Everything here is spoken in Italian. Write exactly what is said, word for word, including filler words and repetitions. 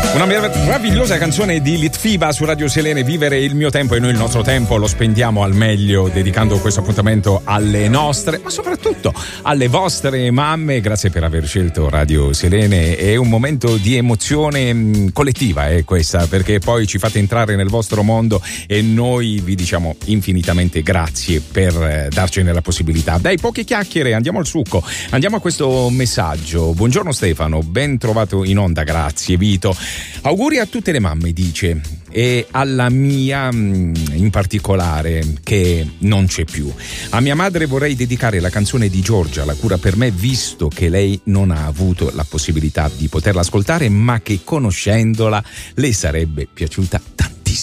Una meravigliosa canzone di Litfiba su Radio Selene, Vivere il mio tempo, e noi il nostro tempo lo spendiamo al meglio dedicando questo appuntamento alle nostre, ma soprattutto alle vostre mamme. Grazie per aver scelto Radio Selene, è un momento di emozione mh, collettiva è questa, perché poi ci fate entrare nel vostro mondo e noi vi diciamo infinitamente grazie per eh, darcene la possibilità. Dai, poche chiacchiere, andiamo al succo, andiamo a questo messaggio. Buongiorno Stefano, ben trovato in onda, grazie Vito. Auguri a tutte le mamme, dice, e alla mia in particolare che non c'è più. A mia madre vorrei dedicare la canzone di Giorgia, La cura per me, visto che lei non ha avuto la possibilità di poterla ascoltare, ma che conoscendola le sarebbe piaciuta